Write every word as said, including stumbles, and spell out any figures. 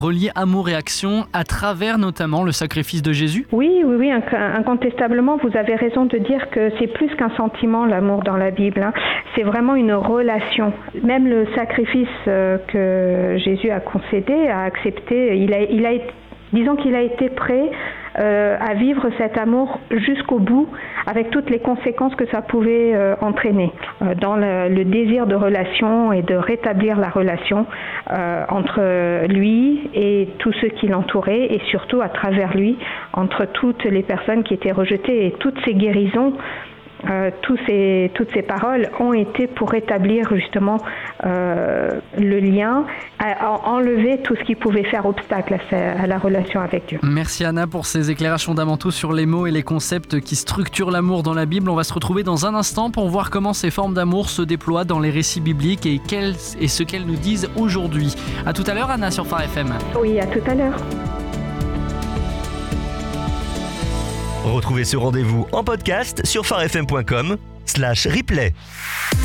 Relier amour et action à travers notamment le sacrifice de Jésus ? Oui, oui, oui, incontestablement, vous avez raison de dire que c'est plus qu'un sentiment, l'amour dans la Bible. Hein. C'est vraiment une relation. Même le sacrifice que Jésus a concédé, a accepté, il a, il a été, disons qu'il a été prêt euh, à vivre cet amour jusqu'au bout, avec toutes les conséquences que ça pouvait euh, entraîner euh, dans le, le désir de relation et de rétablir la relation euh, entre lui et tous ceux qui l'entouraient, et surtout à travers lui entre toutes les personnes qui étaient rejetées. Et toutes ces guérisons, Euh, tous ces, toutes ces paroles ont été pour rétablir justement euh, le lien, à, à enlever tout ce qui pouvait faire obstacle à, sa, à la relation avec Dieu. Merci Anna pour ces éclairages fondamentaux sur les mots et les concepts qui structurent l'amour dans la Bible. On va se retrouver dans un instant pour voir comment ces formes d'amour se déploient dans les récits bibliques et, quelles, et ce qu'elles nous disent aujourd'hui. À tout à l'heure Anna sur Phare F M. Oui, à tout à l'heure. Retrouvez ce rendez-vous en podcast sur pharefm point com slash replay.